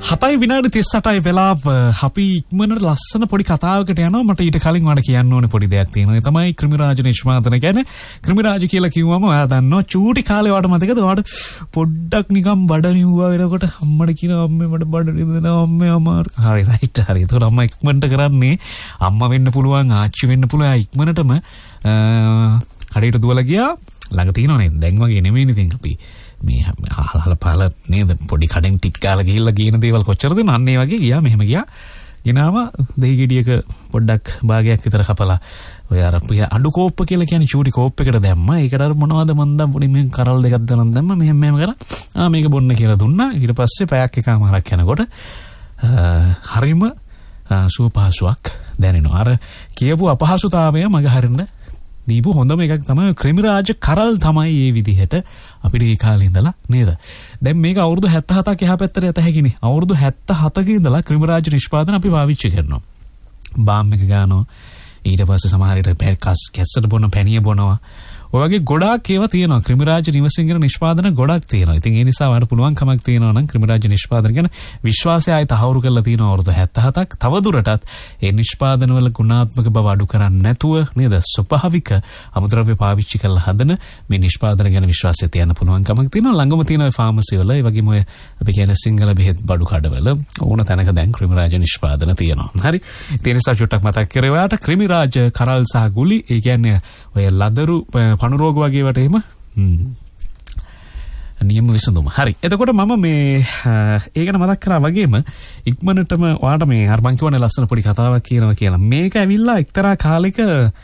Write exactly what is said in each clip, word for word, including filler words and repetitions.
හතයි විනාඩි තිස් අටයි වෙලාව අපි ඉක්මනට ලස්සන පොඩි කතාවකට යනවා. මට ඊට කලින් වඩ කියන්න ඕනේ පොඩි දෙයක් තියෙනවා. ඒ තමයි ක්‍රිමිරාජ නිෂ්පාදන කියන්නේ. ක්‍රිමිරාජ කියලා කිව්වම ඔයා දන්නවා චූටි කාලේ වට මතකද? ඔයාට පොඩ්ඩක් නිකන් බඩ නිව්වා වෙනකොට අම්මට කියනවා අම්මේ මට බඩ නිවනවා අම්මේ අමාරු. හරි රයිට් හරි. ඒකට අම්මා ඉක්මනට කරන්නේ අම්මා වෙන්න පුළුවන් ආච්චි වෙන්න පුළුවන් ඉක්මනටම හරියට දුවලා ගියා. ළඟ තියෙනවනේ දැන් වගේ නෙමෙයිනේ ඉතින් අපි මේ අහල පහල නේද පොඩි කඩෙන් ටික් කාලා ගිහිල්ලා කියන දේවල් කොච්චරද අන්න ඒ වගේ ගියා මෙහෙම ගියා ගෙනාව දෙහි ගෙඩියක පොඩ්ඩක් භාගයක් විතර කපලා ඔය අර අඩු කෝප්ප කියලා කියන්නේ චූටි කෝප් එකට දැම්මා ඒකට අර මොනවද මන් දැන් පොඩි මේ කරල් දෙකක් දාලා දැම්මා මෙහෙම මෙහෙම කරා ආ මේක බොන්න කියලා දුන්නා ඊට පස්සේ පැයක් එකමාරක් යනකොට හරිම සුවපහසුවක් දැනෙනවා අර කියපු අපහසුතාවය මග හරින්න දීපු හොඳම එකක් තමයි ක්‍රිමිරාජ කරල් තමයි මේ විදිහට අපිට ඒ කාලේ ඉඳලා නේද දැන් මේක අවුරුදු හැත්තෑ හතක් එහා පැත්තට යත හැකිනේ අවුරුදු හැත්තෑ හතක ඉඳලා ක්‍රිමිරාජ නිෂ්පාදන අපි පාවිච්චි කරනවා බාම් එක ගන්නවා ඊට පස්සේ සමහර විට පැකස් කැස්සට බොන පැණිය බොනවා ඔය වගේ ගොඩාක් ඒවා තියෙනවා ක්‍රිමිරාජ නිවසින් කරන නිෂ්පාදන ගොඩක් තියෙනවා ඉතින් ඒ නිසා වඩ පුළුවන් කමක් තියෙනවා නම් ක්‍රිමිරාජ නිෂ්පාදන ගැන විශ්වාසය ආයි තහවුරු කරලා තියෙනවා අවුරුදු හැත්තෑ හතක් තවදුරටත් ඒ නිෂ්පාදන වල ගුණාත්මක බව අඩු කරන්නේ නැතුව නේද ස්වභාවික අමුද්‍රව්‍ය පාවිච්චි කරලා හදන මේ නිෂ්පාදන ගැන විශ්වාසය තියන්න පුළුවන් කමක් තියෙනවා ළඟම තියෙන ෆාමසි වල ඒ වගේම ඔය අපි කියන සිංගල බෙහෙත් බඩු කඩවල ඕන තැනක දැන් ක්‍රිමිරාජ නිෂ්පාදන තියෙනවා හරි ඒ නිසා චුට්ටක් මතක් කරේ ඔයාලට ක්‍රිමිරාජ කරල් සහ ගුලි ඒ කියන්නේ ඔය ලදරු පණු රෝග වගේ වට එහෙම නියම විසඳුම. හරි. එතකොට මම මේ ඒකට මතක් කරා වගේම ඉක්මනටම ඔයාලට මේ අර මං කියවනේ ලස්සන පොඩි කතාවක් කියනවා කියලා. මේක ඇවිල්ලා එක්තරා කාලෙක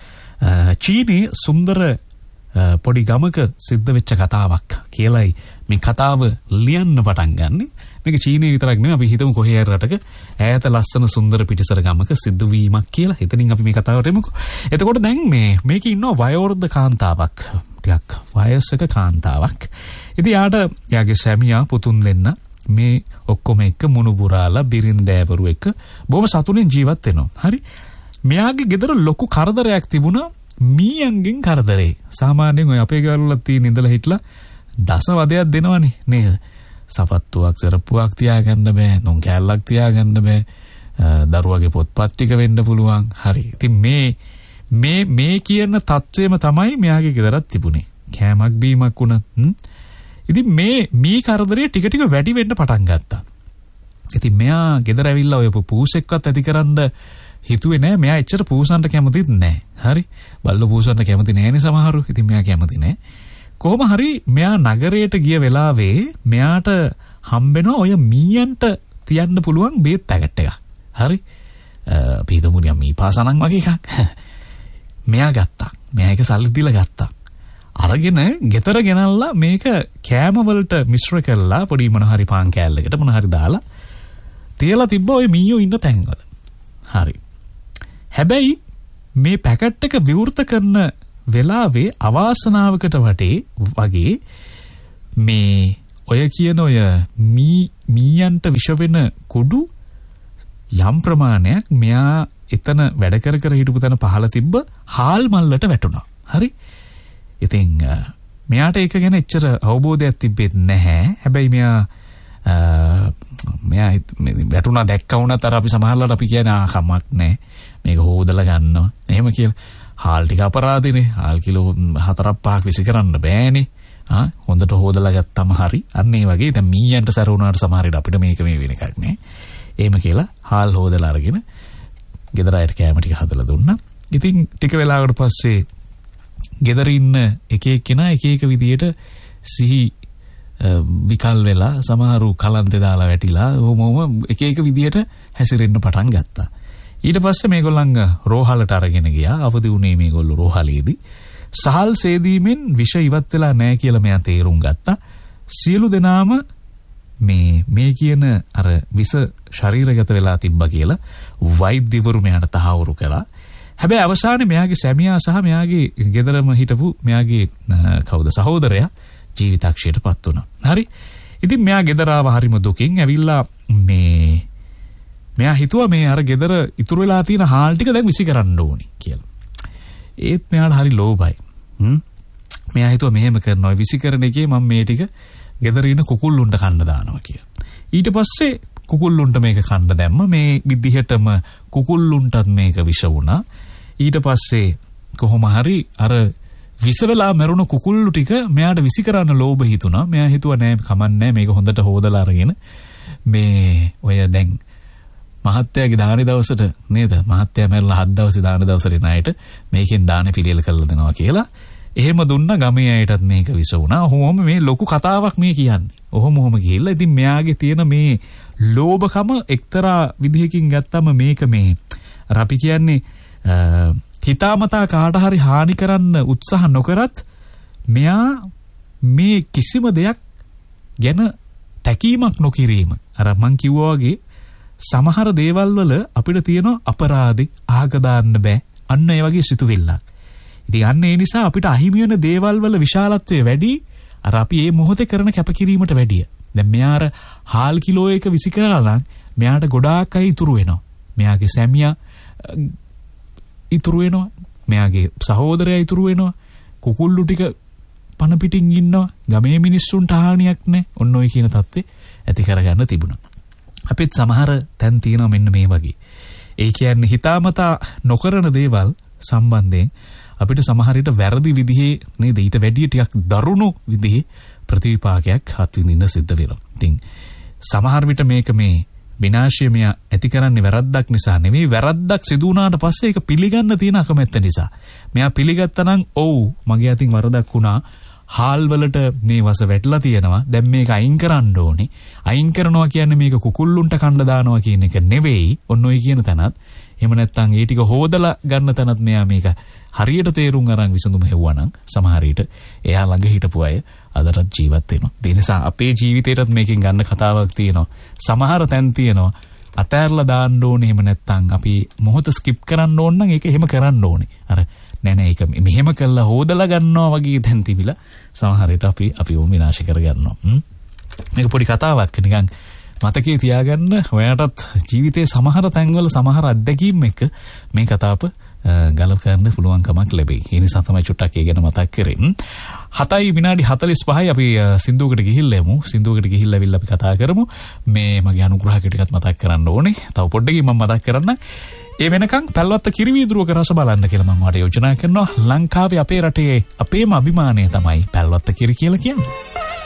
චීනයේ සුන්දර පොඩි ගමක සිද්ධ වෙච්ච කතාවක් කියලායි මේ කතාව ලියන්න පටන් ගන්නෙ. මේක චීනයේ විතරක් නෙවෙයි අපි හිතමු කොහේ හරි රටක ඈත ලස්සන සුන්දර පිටිසර ගමක සිද්ධ වීමක් කියලා. එතනින් අපි මේ කතාවට එමුකෝ. එතකොට දැන් මේ මේකේ ඉන්නවා වයෝවෘද්ධ කාන්තාවක්. ටිකක් වයසක කාන්තාවක්. ඉතින් යාට යාගේ සැමියා පුතුන් දෙන්න මේ ඔක්කොම එක්ක මුණුබුරාලා බිරින්දෑවරු එක්ක බොහොම සතුටින් ජීවත් වෙනවා. හරි. මෙයාගේ ගෙදර ලොකු කරදරයක් තිබුණා මීයන්ගෙන් කරදරේ. සාමාන්‍යයෙන් ඔය අපේ ගෙවල් වල තියෙන ඉඳලා හිටලා දස වදයක් දෙනවනේ නේද? සපත්තුවක් සරප්පුවක් තියාගන්න බෑ නොන් කෑල්ලක් තියාගන්න බෑ දරුවගේ පොත්පත් ටික වෙන්න පුළුවන් හරි ඉතින් මේ මේ මේ කියන තත්ත්වෙම තමයි මෙයාගේ ගෙදරත් තිබුණේ කෑමක් බීමක් වුණා ඉතින් මේ මේ කරදරේ ටික ටික වැඩි වෙන්න පටන් ගත්තා ඉතින් මෙයා ගෙදර ඇවිල්ලා ඔය පූසෙක්වත් ඇතිකරන්න හිතුවේ නෑ මෙයා එච්චර පූසන්ට කැමතිත් නෑ හරි බල්ල පූසන්ට කැමති නෑනේ සමහරු ඉතින් මෙයා කැමති නෑ කොහොම හරි මෙයා නගරයට ගිය වෙලාවේ මෙයාට හම්බෙනවා ඔය මීයන්ට තියන්න පුළුවන් බේත් පැකට් එකක්. හරි. අපි හිතමු නිකන් මී පාසනන් වගේ එකක්. මෙයා ගත්තා. මෙයා ඒක සල්ලි දීලා ගත්තා. අරගෙන ගෙදර ගෙනල්ලා මේක කෑම වලට මිශ්‍ර කරලා පොඩි මොන හරි පාන් කෑල්ලකට මොන හරි දාලා තියලා තිබ්බ ඔය මීයෝ ඉන්න තැන්වල. හරි. හැබැයි මේ පැකට් එක විවෘත කරන වෙලාවේ අවාසනාවකට වටේ වගේ මේ ඔය කියන ඔය මී මීයන්ට විෂ වෙන කුඩු යම් ප්‍රමාණයක් මෙයා එතන වැඩ කර කර හිටපු තැන පහළ තිබ්බ හාල් මල්ලට වැටුණා. හරි. ඉතින් මෙයාට ඒක ගැන එච්චර අවබෝධයක් තිබෙත් නැහැ. හැබැයි මෙයා මෙයා වැටුණා දැක්ක වුණත් අර අපි සමහරවිට අපි කියන ආ කමක් නැහැ. මේක හොදලා ගන්නවා. එහෙම කියලා හාල් ටික අපරාධනේ හාල් කිලෝ හතරක් පහක් විසි කරන්න බෑනේ ආ හොඳට හොදලා ගත්තම හරි අන්න ඒ වගේ දැන් මීයන්ට සැර වුණාට සමහර විට අපිට මේක මේ වෙන එකක් නේ එහෙම කියලා හාල් හොදලා අරගෙන ගෙදර අයට කෑම ටික හදලා දුන්නා ඉතින් ටික වෙලාවකට පස්සේ ගෙදර ඉන්න එක එක්කෙනා එක එක විදියට සිහි විකල් වෙලා සමහරු කලන්තේ දාලා වැටිලා ඔහොම එක එක විදියට හැසිරෙන්න පටන් ගත්තා ඊට පස්සේ මේගොල්ලන් රෝහලට අරගෙන ගියා. අවදි වුණේ මේගොල්ලෝ රෝහලේදී. සහල් සේදීමෙන් විෂ ඉවත් වෙලා නැහැ කියලා මෙයා තේරුම් ගත්තා. සියලු දෙනාම මේ මේ කියන අර විෂ ශරීරගත වෙලා තිබ්බා කියලා වෛද්‍යවරු මෙයාට තහවුරු කළා. හැබැයි අවසානයේ මෙයාගේ සැමියා සහ මෙයාගේ ගෙදරම හිටපු මෙයාගේ කවුද සහෝදරයා ජීවිතක්ෂයටපත් වුණා. හරි. ඉතින් මෙයා ගෙදර ආව හරිම දුකින් ඇවිල්ලා මේ මෙයා හිතුවා මේ අර ගෙදර ඉතුරු වෙලා තියෙන හාල් ටික දැන් විසි කරන්න ඕනි කියලා. ඒත් මෙයාට හරි ලෝභයි. හ්ම්. මෙයා හිතුවා මෙහෙම කරනවා විසි කරන එකේ මම මේ ටික ගෙදර ඉන්න කුකුල්ලුන්ට කන්න දානවා කියලා. ඊට පස්සේ කුකුල්ලුන්ට මේක කන්න දැම්ම. මේ විදිහටම කුකුල්ලුන්ටත් මේක විෂ වුණා. ඊට පස්සේ කොහොම හරි අර විස වෙලා මරුණු කුකුල්ලු ටික මෙයාට විසි කරන්න ලෝභ හිතුණා. මෙයා හිතුවා නෑ කමන්නේ මේක හොඳට හොදලා අරගෙන මේ ඔය දැන් මහත්තයාගේ දානේ දවසට නේද මහත්තයා මැරලා හත් දවසේ දානේ දවසට ණයට මේකෙන් දානේ පිළියෙල කරලා දෙනවා කියලා. එහෙම දුන්න ගමේ අයටත් මේක විස වුණා. ඔහොම මේ ලොකු කතාවක් මේ කියන්නේ. ඔහොම ඔහොම ගිහිල්ලා ඉතින් මෙයාගේ තියෙන මේ ලෝභකම එක්තරා විදිහකින් ගත්තම මේක මේ අර අපි කියන්නේ හිතාමතා කාට හරි හානි කරන්න උත්සාහ නොකරත් මෙයා මේ කිසිම දෙයක් ගැන තැකීමක් නොකිරීම. අර මං කිව්වා වගේ සමහර දේවල් වල අපිට තියෙන අපරාධි ආග දාන්න බෑ. අන්න ඒ වගේ සිතුවිල්ලක්. ඉතින් අන්න ඒ නිසා අපිට අහිමි වෙන දේවල් වල විශාලත්වය වැඩි අර අපි මේ මොහොතේ කරන කැපකිරීමට වැඩිය. දැන් මෙයා අර හාල් කිලෝ එක විසි කරලා නම් මෙයාට ගොඩාක් අය ඉතුරු වෙනවා. මෙයාගේ සැමියා ඉතුරු වෙනවා. මෙයාගේ සහෝදරයා ඉතුරු වෙනවා. කුකුල්ලු ටික පන පිටින් ඉන්නවා. ගමේ මිනිස්සුන්ට හානියක් නැහැ. ඔන්න ඔය කියන தත්ත්වේ ඇති කරගන්න තිබුණා. අපිත් සමහර තැන් තියෙනවා මෙන්න මේ වගේ. ඒ කියන්නේ හිතාමතා නොකරන දේවල් සම්බන්ධයෙන් අපිට සමහර විට වැරදි විදිහේ නේද ඊට වැඩිය ටිකක් දරුණු විදිහේ ප්‍රතිවිපාකයක් අත්විඳින්න සිද්ධ වෙනවා. ඉතින් සමහර විට මේක මේ විනාශය මෙයා ඇති කරන්නේ වැරද්දක් නිසා නෙවෙයි වැරද්දක් සිදු වුණාට පස්සේ ඒක පිළිගන්න තියෙන අකමැත්ත නිසා. මෙයා පිළිගත්තා නම් ඔව් මගේ අතින් වරදක් වුණා. හාල් වලට මේ වස වැටලා තියෙනවා. දැන් මේක අයින් කරන්න ඕනේ. අයින් කරනවා කියන්නේ මේක කුකුල්ලුන්ට කන්න දානවා කියන එක නෙවෙයි. ඔන්න ඔය කියන තැනත් එහෙම නැත්නම් ඒ ටික හොදලා ගන්න තැනත් මෙයා මේක හරියට තේරුම් අරන් විසඳුම හෙව්වා නම් සමහර විට එයා ළඟ හිටපු අය අදටත් ජීවත් වෙනවා. ඒ නිසා අපේ ජීවිතේටත් මේකෙන් ගන්න කතාවක් තියෙනවා. සමහර තැන් තියෙනවා අතෑරලා දාන්න ඕනේ. එහෙම නැත්නම් අපි මොහොත ස්කිප් කරන්න ඕන නම් ඒක එහෙම කරන්න ඕනේ. අර නෑ නෑ ඒක මෙහෙම කළා හොදලා ගන්නවා වගේ තැන් තිබිලා සමහර විට අපි අපිව විනාශ කර ගන්නවා. මේක පොඩි කතාවක් නිකන් මතකයේ තියාගන්න. ඔයාටත් ජීවිතේ සමහර තැන්වල සමහර අත්දැකීම් එක්ක මේ කතාව ගලප කරන්න පුළුවන් කමක් ලැබෙයි. ඒ නිසා තමයි චුට්ටක් ඒ ගැන මතක් කරේ. හතයි විනාඩි හතළිස් පහයි අපි සින්දුවකට ගිහිල්ලා යමු. සින්දුවකට ගිහිල්ලා අවිල්ලා අපි කතා කරමු. මේ මගේ අනුග්‍රහක ටිකත් මතක් කරන්න ඕනේ. තව පොඩ්ඩකින් මම මතක් කරන්න. ඒ වෙනකන් පැල්වත්ත කිරිවීදුරුවක රස බලන්න කියලා මම වාට යෝජනා කරනවා. ලංකාවේ අපේ රටේ අපේම අභිමානය තමයි පැල්වත්ත කිරි කියලා කියන්නේ.